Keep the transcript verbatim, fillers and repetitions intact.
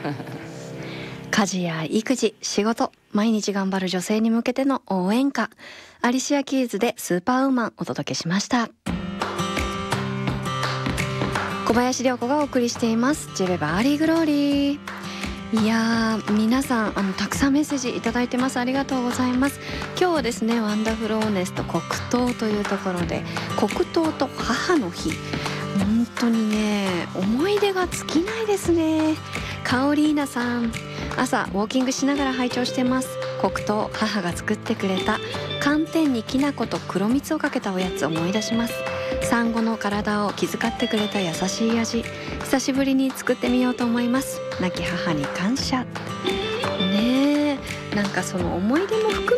家事や育児、仕事、毎日頑張る女性に向けての応援歌、アリシアキーズでスーパーウーマンお届けしました。小林涼子がお送りしています。ジェベバーリーグローリー。いやー、皆さんあのたくさんメッセージいただいてます。ありがとうございます。今日はですね、ワンダフルオーネスト黒糖というところで、黒糖と母の日、本当にね思い出が尽きないですね。カオリーナさん、朝ウォーキングしながら拝聴してます。黒糖、母が作ってくれた寒天にきな粉と黒蜜をかけたおやつを思い出します。産後の体を気遣ってくれた優しい味、久しぶりに作ってみようと思います。亡き母に感謝。ねえ、なんかその思い出も含